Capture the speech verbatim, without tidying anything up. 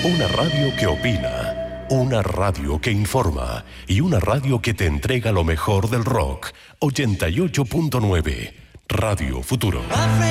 Una radio que opina, una radio que informa y una radio que te entrega lo mejor del rock. ochenta y ocho punto nueve, Radio Futuro.